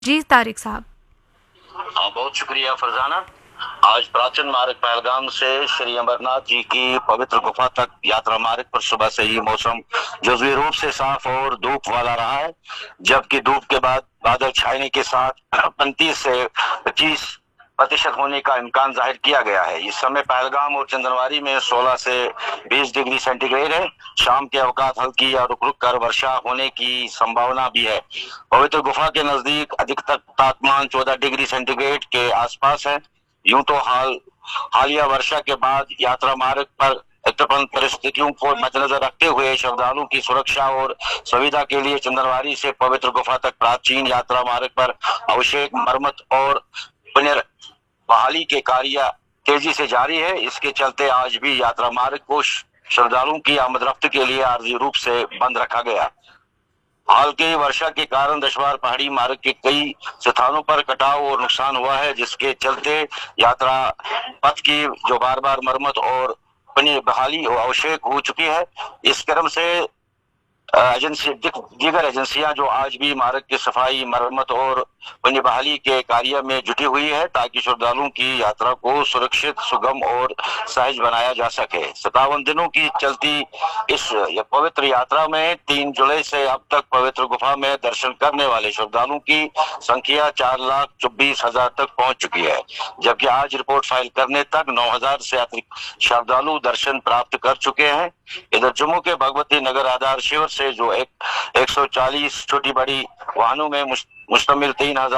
जी तारिक साहब। बहुत शुक्रिया फरजाना। आज प्राचीन मार्ग पहलगाम से श्री अमरनाथ जी की पवित्र गुफा तक यात्रा मार्ग पर सुबह से ही मौसम जुज़वी रूप से साफ और धूप वाला रहा है, जबकि धूप के बाद बादल छाने के साथ 35 से 25% होने का इम्कान जाहिर किया गया है। इस समय पहलगाम और चंदनवारी में 16 से 20 डिग्री सेंटीग्रेड है। शाम के अवकाश हल्की या रुक रुक कर वर्षा होने की संभावना भी है। पवित्र गुफा के नजदीक अधिकतम तापमान 14 डिग्री सेंटीग्रेड के आसपास है। यूं तो हालिया वर्षा के बाद यात्रा मार्ग पर उत्पन्न परिस्थितियों को मद्देनजर रखते हुए श्रद्धालुओं की सुरक्षा और सुविधा के लिए चंदनवारी से पवित्र गुफा तक प्राचीन यात्रा मार्ग पर आवश्यक मरम्मत और पुनर्बहाली के कार्य तेजी से जारी है। इसके चलते आज भी यात्रा मार्ग को श्रद्धालुओं की आमद-रफ्त के लिए आर्जी रूप से बंद रखा गया। हाल की वर्षा के कारण दशवार पहाड़ी मार्ग के कई स्थानों पर कटाव और नुकसान हुआ है, जिसके चलते यात्रा पथ की जो बार बार मरम्मत और बहाली आवश्यक हो चुकी है। इस क्रम से दीगर एजेंसियां जो आज भी मार्ग की सफाई, मरम्मत और बहाली के कार्य में जुटी हुई है, ताकि श्रद्धालुओं की यात्रा को सुरक्षित, सुगम और सहज बनाया जा सके। 57 दिनों की चलती इस पवित्र यात्रा में 3 जुलाई से अब तक पवित्र गुफा में दर्शन करने वाले श्रद्धालुओं की संख्या 4,24,000 तक पहुंच चुकी है, जबकि आज रिपोर्ट फाइल करने तक 9,000 से अधिक श्रद्धालु दर्शन प्राप्त कर चुके हैं। इधर जम्मू के भगवती नगर आधार शिविर से जो 140 छोटी बड़ी वाहनों में मुश्तमिल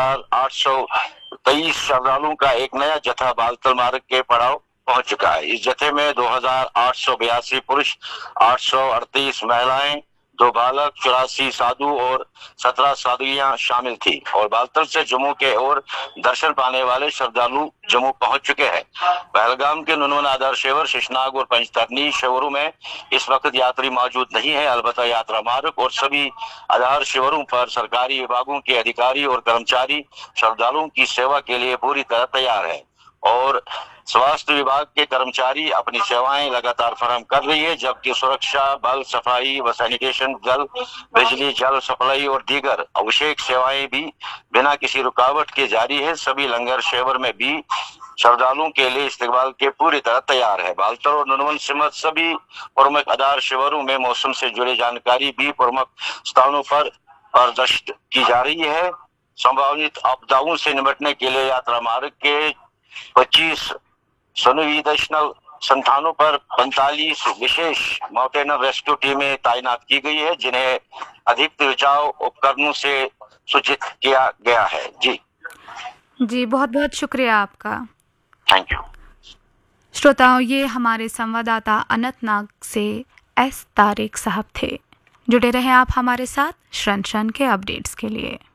3,823 श्रद्धालुओं का एक नया जत्था बालतल मार्ग के पड़ाव पहुंच चुका है। इस जत्थे में 2,882 पुरुष, 838 महिलाएं, 2 बालक, 84 साधु और 17 साधुइयां शामिल थी। और बालतल से जम्मू के ओर दर्शन पाने वाले श्रद्धालु जम्मू पहुंच चुके हैं। पहलगाम के नुनवन आधार शिविर, शेषनाग और पंचतरनी शिविरों में इस वक्त यात्री मौजूद नहीं है। अलबत्ता यात्रा मार्ग और सभी आधार शिविरों पर सरकारी विभागों के अधिकारी और कर्मचारी श्रद्धालुओं की सेवा के लिए पूरी तरह तैयार है और स्वास्थ्य विभाग के कर्मचारी अपनी सेवाएं लगातार फराहम कर रही है, जबकि सुरक्षा बल, सफाई व सैनिटेशन दल, बिजली, जल सप्लाई और दीगर आवश्यक सेवाएं भी बिना किसी रुकावट के जारी है। सभी लंगर शिविर में भी श्रद्धालुओं के लिए इस्तकबाल के पूरी तरह तैयार है। बालतल और नुनवन समेत सभी प्रमुख आधार शिविरों में मौसम से जुड़ी जानकारी भी प्रमुख स्थानों पर प्रदर्शित की जा रही है। संभावित आपदाओं से निपटने के लिए यात्रा मार्ग के 25 संवेदनशील संस्थानों पर 45 विशेष माउंटेनर रेस्क्यू टीमें तैनात की गई है, जिन्हें अधिक बचाव उपकरणों से सूचित किया गया है। जी बहुत बहुत शुक्रिया आपका। Thank you. श्रोताओं, ये हमारे संवाददाता अनंतनाग से एस तारिक साहब थे। जुड़े रहें आप हमारे साथ क्षण क्षण के अपडेट्स के लिए।